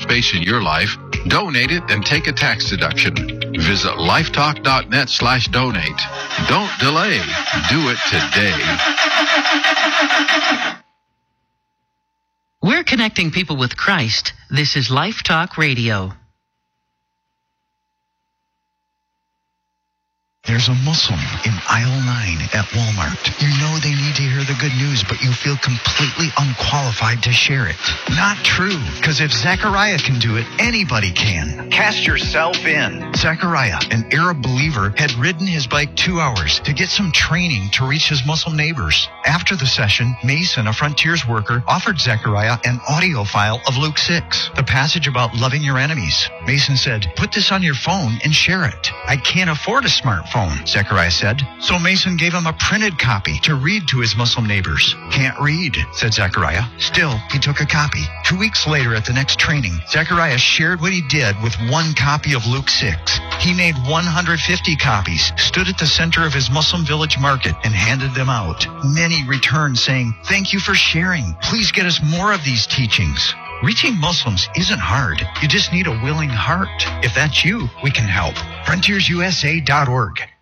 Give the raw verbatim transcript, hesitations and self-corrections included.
space in your life, donate it and take a tax deduction. Visit lifetalk.net slash donate. Don't delay. Do it today. We're connecting people with Christ. This is Life Talk Radio. There's a Muslim in aisle nine at Walmart. You know they need to hear the good news, but you feel completely unqualified to share it. Not true, because if Zechariah can do it, anybody can. Cast yourself in. Zechariah, an Arab believer, had ridden his bike two hours to get some training to reach his Muslim neighbors. After the session, Mason, a Frontiers worker, offered Zechariah an audio file of Luke six, the passage about loving your enemies. Mason said, "Put this on your phone and share it." "I can't afford a smartphone," Zechariah said. So Mason gave him a printed copy to read to his Muslim neighbors. "Can't read," said Zechariah. Still, he took a copy. Two weeks later at the next training, Zechariah shared what he did with one copy of Luke six. He made one hundred fifty copies, stood at the center of his Muslim village market, and handed them out. Many returned saying, "Thank you for sharing. Please get us more of these teachings." Reaching Muslims isn't hard. You just need a willing heart. If that's you, we can help. frontiers u s a dot org.